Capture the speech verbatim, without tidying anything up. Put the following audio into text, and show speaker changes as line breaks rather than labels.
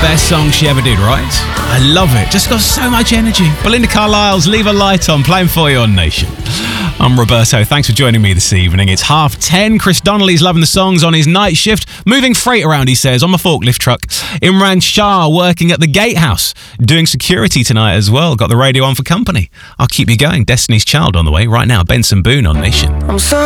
best song she ever did, right? I love it. Just got so much energy. Belinda Carlisle's Leave a Light On, playing for you on Nation. I'm Roberto. Thanks for joining me this evening. It's half ten. Chris Donnelly's loving the songs on his night shift. Moving freight around, he says, on my forklift truck. Imran Shah working at the Gatehouse. Doing security tonight as well. Got the radio on for company. I'll keep you going. Destiny's Child on the way right now. Benson Boone on Nation. I'm sorry.